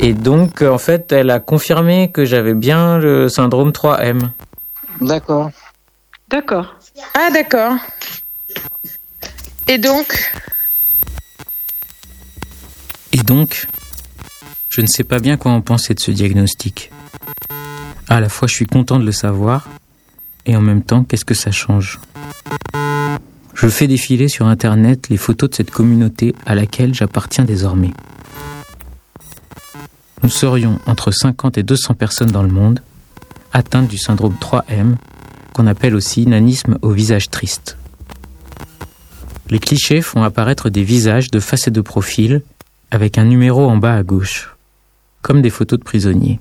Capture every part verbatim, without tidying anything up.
Et donc, en fait, elle a confirmé que j'avais bien le syndrome trois M. D'accord. D'accord. Ah, d'accord. Et donc Et donc, je ne sais pas bien quoi en penser de ce diagnostic. À la fois, je suis content de le savoir, et en même temps, qu'est-ce que ça change ? Je fais défiler sur Internet les photos de cette communauté à laquelle j'appartiens désormais. Nous serions entre cinquante et deux cents personnes dans le monde, atteintes du syndrome trois M, qu'on appelle aussi nanisme au visage triste. Les clichés font apparaître des visages de face et de profil, avec un numéro en bas à gauche, comme des photos de prisonniers.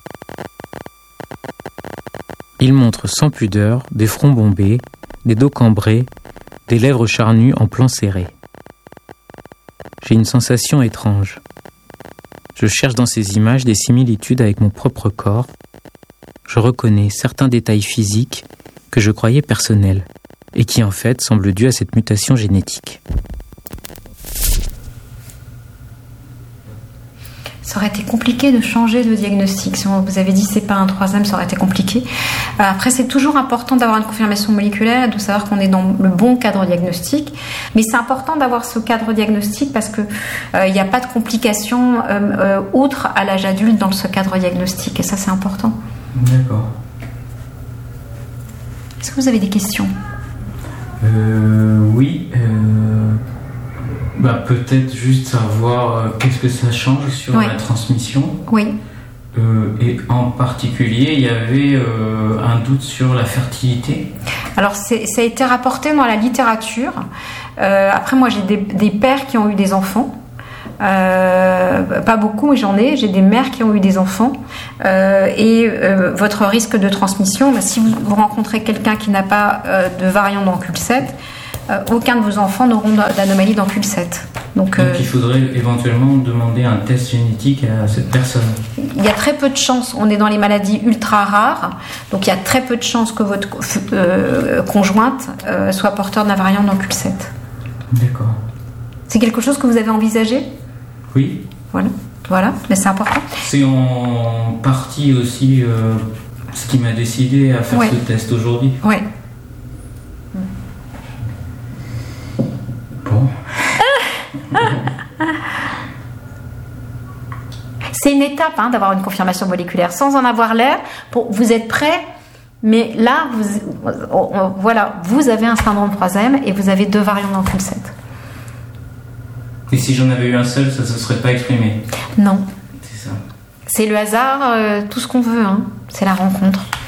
Ils montrent sans pudeur des fronts bombés, des dos cambrés, des lèvres charnues en plan serré. J'ai une sensation étrange. Je cherche dans ces images des similitudes avec mon propre corps. Je reconnais certains détails physiques que je croyais personnels et qui en fait semblent dus à cette mutation génétique. Ça aurait été compliqué de changer de diagnostic. Si on vous avait dit c'est pas un troisième, ça aurait été compliqué. Après, c'est toujours important d'avoir une confirmation moléculaire et de savoir qu'on est dans le bon cadre diagnostique. Mais c'est important d'avoir ce cadre diagnostic parce que euh, il n'y a pas de complications euh, euh, autres à l'âge adulte dans ce cadre diagnostic. Et ça, c'est important. D'accord. Est-ce que vous avez des questions ? Euh, oui. Euh... Bah, peut-être juste savoir euh, qu'est-ce que ça change sur oui. la transmission. Oui. Euh, et en particulier, il y avait euh, un doute sur la fertilité. Alors, c'est, ça a été rapporté dans la littérature. Euh, après, moi, j'ai des, des pères qui ont eu des enfants. Euh, pas beaucoup, mais j'en ai. J'ai des mères qui ont eu des enfants. Euh, et euh, votre risque de transmission, bah, si vous, vous rencontrez quelqu'un qui n'a pas euh, de variant dans C U L sept, Euh, aucun de vos enfants n'auront d'anomalie dans C U L sept. Donc, Donc euh, il faudrait éventuellement demander un test génétique à cette personne. Il y a très peu de chances, on est dans les maladies ultra rares, donc il y a très peu de chances que votre euh, conjointe euh, soit porteur d'un variant dans C U L sept. D'accord. C'est quelque chose que vous avez envisagé ? Oui. Voilà, voilà, mais c'est important. C'est en partie aussi euh, ce qui m'a décidé à faire ouais. ce test aujourd'hui. Oui. Bon. C'est une étape hein, d'avoir une confirmation moléculaire. Sans en avoir l'air, pour, vous êtes prêt, mais là, vous, on, on, voilà, vous avez un syndrome trois M et vous avez deux variants dans C U L sept. Et si j'en avais eu un seul, ça ne se serait pas exprimé ? Non. C'est ça. C'est le hasard, euh, tout ce qu'on veut. Hein. C'est la rencontre.